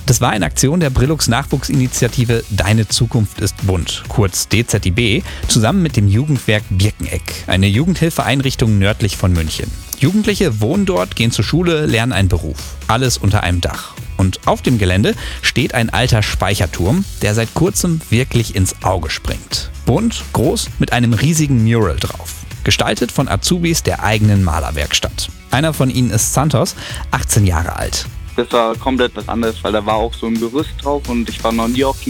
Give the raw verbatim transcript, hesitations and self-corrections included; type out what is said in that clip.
Das war eine Aktion der Brillux Nachwuchsinitiative Deine Zukunft ist bunt, kurz D Z I B, zusammen mit dem Jugendwerk Birkeneck, eine Jugendhilfeeinrichtung nördlich von München. Jugendliche wohnen dort, gehen zur Schule, lernen einen Beruf. Alles unter einem Dach. Und auf dem Gelände steht ein alter Speicherturm, der seit kurzem wirklich ins Auge springt. Bunt, groß, mit einem riesigen Mural drauf. Gestaltet von Azubis der eigenen Malerwerkstatt. Einer von ihnen ist Santos, achtzehn Jahre alt. Das war komplett was anderes, weil da war auch so ein Gerüst drauf und ich war noch nie auf dem